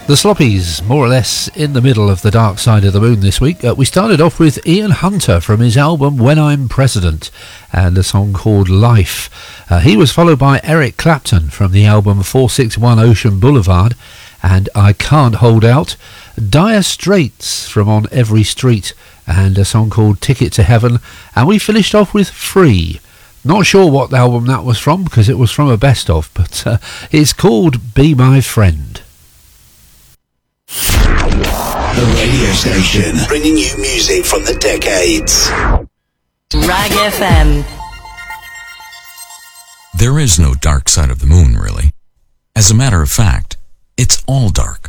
The Sloppies, more or less in the middle of the dark side of the moon this week. We started off with Ian Hunter from his album When I'm President and a song called Life. He was followed by Eric Clapton from the album 461 Ocean Boulevard and I Can't Hold Out. Dire Straits from On Every Street and a song called Ticket to Heaven. And we finished off with Free. Not sure what album that was from because it was from a best of, but it's called Be My Friend. The radio station bringing you music from the decades. Rag FM. There is no dark side of the moon, really. As a matter of fact, it's all dark.